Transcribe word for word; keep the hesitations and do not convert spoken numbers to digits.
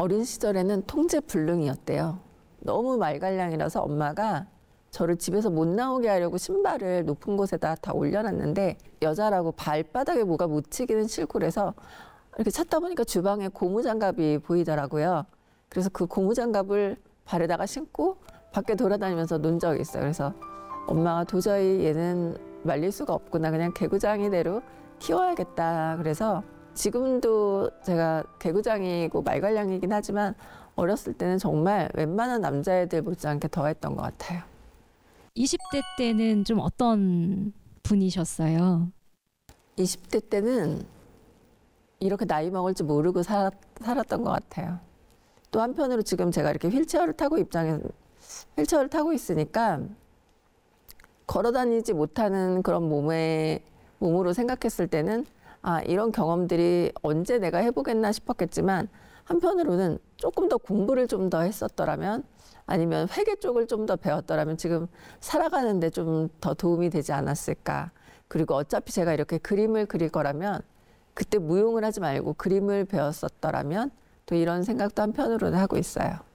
어린 시절에는 통제불능이었대요. 너무 말갈량이라서 엄마가 저를 집에서 못 나오게 하려고 신발을 높은 곳에다 다 올려놨는데 여자라고 발바닥에 뭐가 묻히기는 싫고 그래서 이렇게 찾다 보니까 주방에 고무장갑이 보이더라고요. 그래서 그 고무장갑을 발에다가 신고 밖에 돌아다니면서 논 적이 있어요. 그래서 엄마가 도저히 얘는 말릴 수가 없구나. 그냥 개구장이대로 키워야겠다. 그래서 지금도 제가 개구장이고 말갈량이긴 하지만 어렸을 때는 정말 웬만한 남자애들 못지않게 더했던 것 같아요. 이십 대 때는 좀 어떤 분이셨어요? 이십 대 때는 이렇게 나이 먹을 줄 모르고 살았, 살았던 것 같아요. 또 한편으로 지금 제가 이렇게 휠체어를 타고 입장에 휠체어를 타고 있으니까 걸어다니지 못하는 그런 몸에 몸으로 생각했을 때는 아 이런 경험들이 언제 내가 해보겠나 싶었겠지만 한편으로는 조금 더 공부를 좀 더 했었더라면 아니면 회계 쪽을 좀 더 배웠더라면 지금 살아가는데 좀 더 도움이 되지 않았을까. 그리고 어차피 제가 이렇게 그림을 그릴 거라면 그때 무용을 하지 말고 그림을 배웠었더라면 또 이런 생각도 한편으로는 하고 있어요.